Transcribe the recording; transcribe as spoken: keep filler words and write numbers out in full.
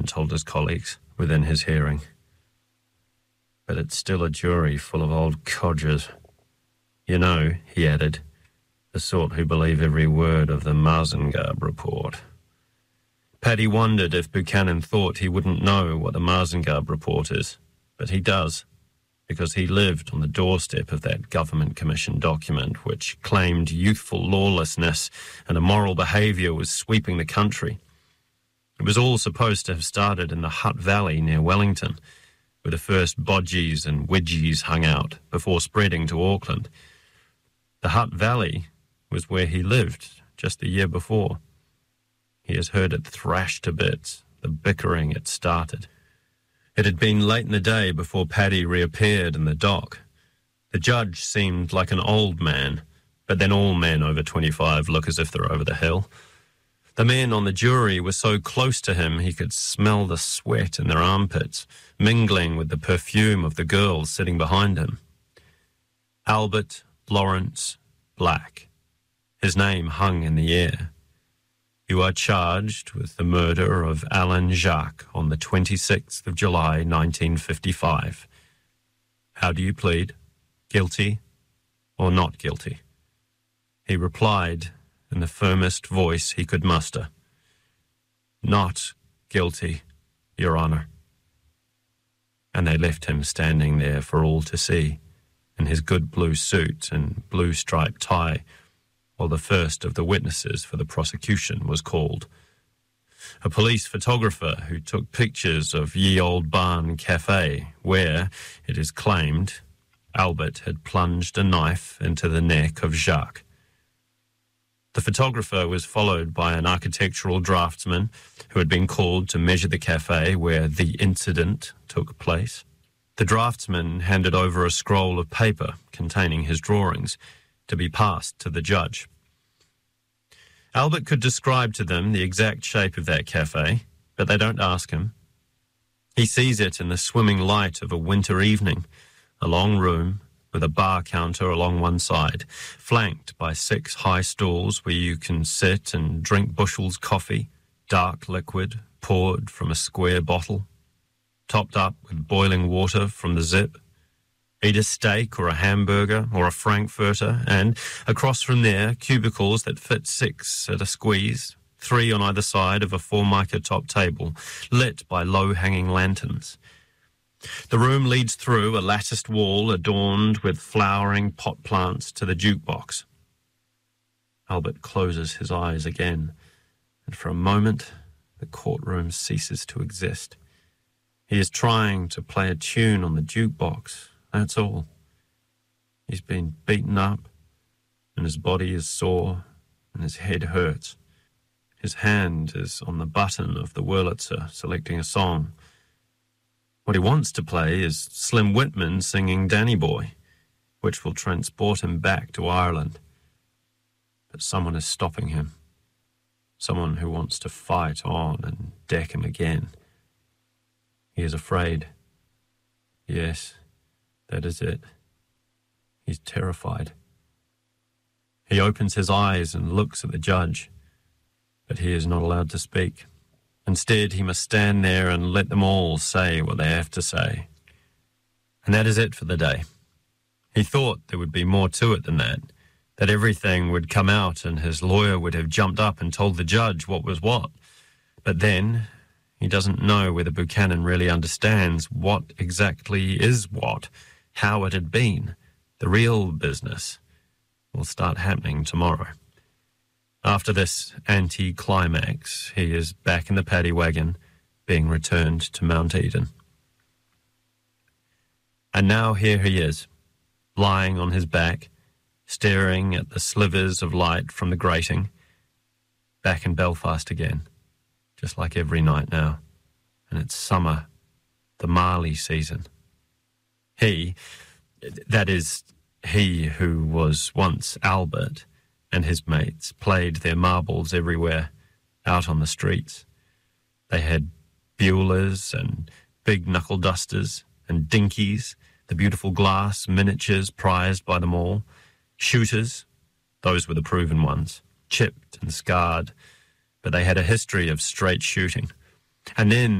Buchanan told his colleagues within his hearing. But it's still a jury full of old codgers. You know, he added, the sort who believe every word of the Mazengarb report. Paddy wondered if Buchanan thought he wouldn't know what the Mazengarb report is, but he does, because he lived on the doorstep of that government commission document which claimed youthful lawlessness and immoral behaviour was sweeping the country. It was all supposed to have started in the Hutt Valley near Wellington, where the first bodgies and widgies hung out before spreading to Auckland. The Hutt Valley was where he lived just the year before. He has heard it thrashed to bits, the bickering it started. It had been late in the day before Paddy reappeared in the dock. The judge seemed like an old man, but then all men over twenty-five look as if they're over the hill. The men on the jury were so close to him he could smell the sweat in their armpits, mingling with the perfume of the girls sitting behind him. Albert Lawrence Black. His name hung in the air. You are charged with the murder of Alan Jacques on the twenty-sixth of July, nineteen fifty-five. How do you plead? Guilty or not guilty? He replied in the firmest voice he could muster. Not guilty, Your Honour. And they left him standing there for all to see, in his good blue suit and blue striped tie, while the first of the witnesses for the prosecution was called. A police photographer who took pictures of Ye Old Barn Cafe, where, it is claimed, Albert had plunged a knife into the neck of Jacques. The photographer was followed by an architectural draftsman who had been called to measure the cafe where the incident took place. The draftsman handed over a scroll of paper containing his drawings to be passed to the judge. Albert could describe to them the exact shape of that cafe, but they don't ask him. He sees it in the swimming light of a winter evening, a long room with a bar counter along one side, flanked by six high stools where you can sit and drink Bushell's coffee, dark liquid poured from a square bottle, topped up with boiling water from the zip. Eat a steak or a hamburger or a frankfurter, and across from there, cubicles that fit six at a squeeze, three on either side of a formica top table, lit by low-hanging lanterns. The room leads through a latticed wall adorned with flowering pot plants to the jukebox. Albert closes his eyes again, and for a moment the courtroom ceases to exist. He is trying to play a tune on the jukebox. That's all. He's been beaten up, and his body is sore, and his head hurts. His hand is on the button of the Wurlitzer, selecting a song. What he wants to play is Slim Whitman singing Danny Boy, which will transport him back to Ireland. But someone is stopping him. Someone who wants to fight on and deck him again. He is afraid. Yes. That is it. He's terrified. He opens his eyes and looks at the judge, but he is not allowed to speak. Instead, he must stand there and let them all say what they have to say. And that is it for the day. He thought there would be more to it than that, that everything would come out and his lawyer would have jumped up and told the judge what was what. But then he doesn't know whether Buchanan really understands what exactly is what. How it had been. The real business will start happening tomorrow. After this anti-climax, he is back in the paddy wagon, being returned to Mount Eden. And now here he is, lying on his back, staring at the slivers of light from the grating, back in Belfast again, just like every night now. And it's summer, the Marley season. He, that is, he who was once Albert and his mates, played their marbles everywhere, out on the streets. They had Beulahs and big knuckle dusters and dinkies, the beautiful glass miniatures prized by them all, shooters, those were the proven ones, chipped and scarred, but they had a history of straight shooting. And then